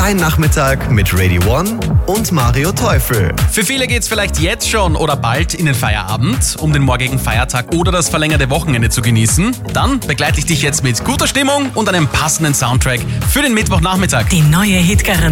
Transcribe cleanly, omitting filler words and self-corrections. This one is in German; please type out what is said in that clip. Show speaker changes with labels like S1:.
S1: Dein Nachmittag mit Radio One und Mario Teufel.
S2: Für viele geht's vielleicht jetzt schon oder bald in den Feierabend, um den morgigen Feiertag oder das verlängerte Wochenende zu genießen. Dann begleite ich dich jetzt mit guter Stimmung und einem passenden Soundtrack für den Mittwochnachmittag.
S3: Die neue Hitgarantie.